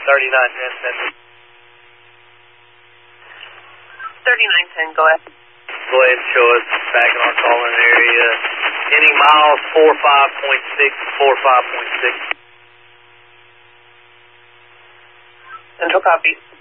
3910. 3910, go ahead. Go ahead and show us back in our calling area. Any miles 45.6, 45.6. Central copy.